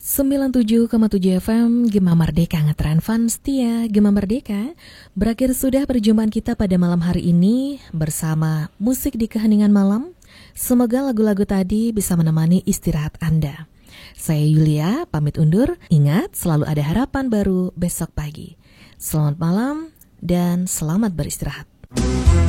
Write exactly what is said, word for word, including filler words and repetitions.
sembilan puluh tujuh koma tujuh F M Gema Merdeka ngetren fun setia Gema Merdeka. Berakhir sudah perjumpaan kita pada malam hari ini bersama musik di keheningan malam. Semoga lagu-lagu tadi bisa menemani istirahat Anda. Saya Yulia, pamit undur. Ingat, selalu ada harapan baru besok pagi. Selamat malam dan selamat beristirahat.